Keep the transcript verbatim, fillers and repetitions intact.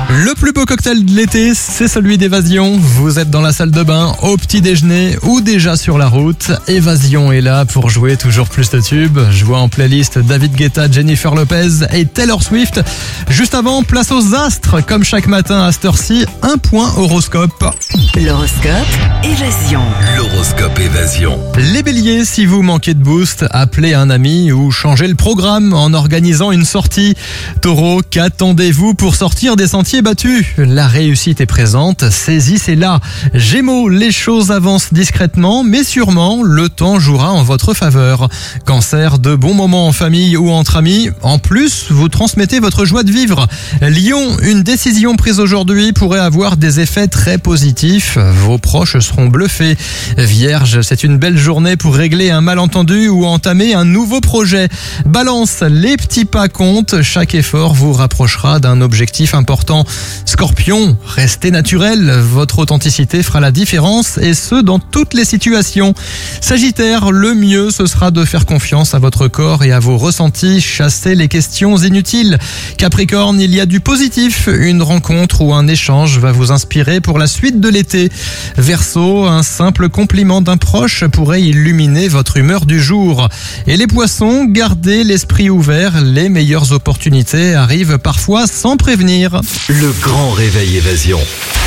Le plus beau cocktail de l'été, c'est celui d'Évasion. Vous êtes dans la salle de bain, au petit déjeuner ou déjà sur la route. Évasion est là pour jouer toujours plus de tubes. Je vois en playlist David Guetta, Jennifer Lopez et Taylor Swift. Juste avant, place aux astres. Comme chaque matin à cette heure-ci, un point horoscope. L'horoscope Évasion. L'horoscope Évasion. Les béliers, si vous manquez de boost, appelez un ami ou changez le programme en organisant une sortie. Taureau, qu'attendez-vous pour sortir des sentiers battus? La réussite est présente, saisissez-la. Gémeaux, les choses avancent discrètement, mais sûrement, le temps jouera en votre faveur. Cancer, de bons moments en famille ou entre amis. En plus, vous transmettez votre joie de vivre. Lion, une décision prise aujourd'hui pourrait avoir des effets très positifs. Vos proches seront bluffés. Vierge, c'est une belle journée pour régler un malentendu ou entamer un nouveau projet. Balance, les petits pas comptent. Chaque effort vous rapprochera d'un objectif important. Scorpion, restez naturel. Votre authenticité fera la différence et ce, dans toutes les situations. Sagittaire, le mieux, ce sera de faire confiance à votre corps et à vos ressentis. Chassez les questions inutiles. Capricorne, il y a du positif. Une rencontre ou un échange va vous inspirer pour la suite de l'été. Verseau, un simple compliment d'un proche pourrait illuminer votre humeur du jour. Et les poissons, gardez l'esprit ouvert. Les meilleures opportunités arrivent parfois sans prévenir. Le grand réveil Évasion.